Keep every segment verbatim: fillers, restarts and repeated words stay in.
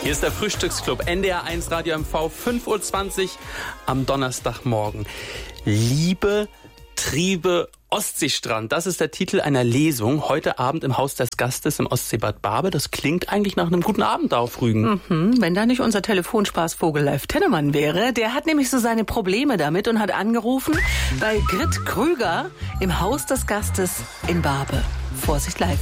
Hier ist der Frühstücksclub, N D R eins Radio M V, fünf Uhr zwanzig am Donnerstagmorgen. Liebe, Triebe, Ostseestrand, das ist der Titel einer Lesung heute Abend im Haus des Gastes im Ostseebad Barbe. Das klingt eigentlich nach einem guten Abend da auf Rügen. Mhm, wenn da nicht unser Telefonspaßvogel Live Tennemann wäre. Der hat nämlich so seine Probleme damit und hat angerufen bei Grit Krüger im Haus des Gastes in Barbe. Vorsicht live.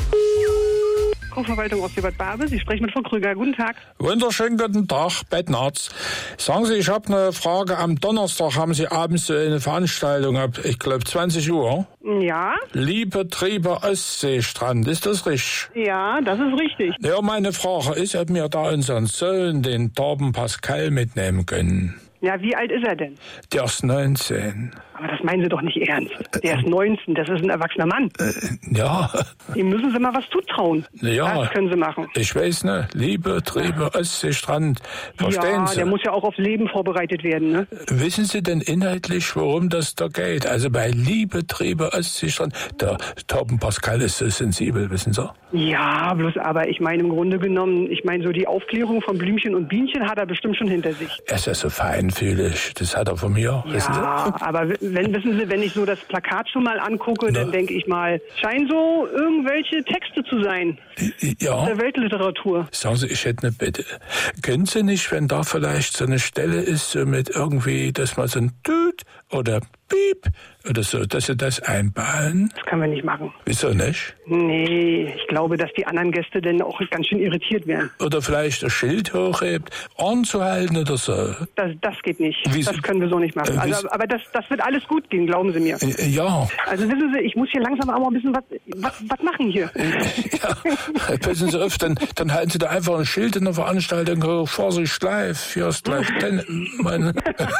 Verwaltung Ostseebad Barbe. Sie sprechen mit Frau Krüger. Guten Tag. Wunderschönen guten Tag, Bettnarz. Sagen Sie, ich habe eine Frage. Am Donnerstag haben Sie abends eine Veranstaltung ab, ich glaube, zwanzig Uhr. Ja? Liebe Triebe Ostseestrand, ist das richtig? Ja, das ist richtig. Ja, meine Frage ist, ob wir da unseren Sohn, den Torben Pascal, mitnehmen können. Ja, wie alt ist er denn? Der ist neunzehn. Aber das meinen Sie doch nicht ernst. Der ist neunzehn, das ist ein erwachsener Mann. Äh, ja. Ihm müssen Sie mal was zutrauen. Ja. Das können Sie machen. Ich weiß, ne? Liebe Triebe Ostseestrand. Verstehen ja, Sie? der muss ja auch aufs Leben vorbereitet werden, ne? Wissen Sie denn inhaltlich, worum das da geht? Also bei Liebe Triebe Ostseestrand, der Torben Pascal ist so sensibel, wissen Sie? Ja, bloß aber ich meine im Grunde genommen, ich meine so die Aufklärung von Blümchen und Bienchen hat er bestimmt schon hinter sich. Er ist ja so feinfühlig, das hat er von mir, wissen Sie? Ja, aber wenn, wissen Sie, wenn ich so das Plakat schon mal angucke, Na? dann denke ich mal, scheinen so irgendwelche Texte zu sein. Ja. Der Weltliteratur. Sagen Sie, ich hätte eine Bitte. Können Sie nicht, wenn da vielleicht so eine Stelle ist, so mit irgendwie, dass man so ein Tüt oder Piep oder so, dass Sie das einbauen? Das können wir nicht machen. Wieso nicht? Nee, ich glaube, dass die anderen Gäste dann auch ganz schön irritiert werden. Oder vielleicht ein Schild hochhebt, anzuhalten oder so. Das, das geht nicht. Wieso? Das können wir so nicht machen. Äh, Also, aber das, das wird alles gut gehen, glauben Sie mir. Äh, Ja. Also wissen Sie, ich muss hier langsam auch mal ein bisschen was, was, was machen hier. Ja, passen Sie auf, dann, dann halten Sie da einfach ein Schild in der Veranstaltung hoch, Vorsicht live, hier ist live Tennemann.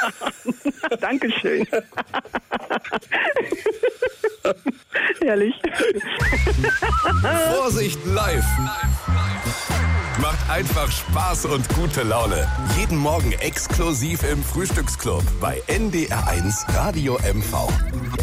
Dankeschön. Ehrlich. Vorsicht live. Macht einfach Spaß und gute Laune. Jeden Morgen exklusiv im Frühstücksclub bei N D R eins Radio M V.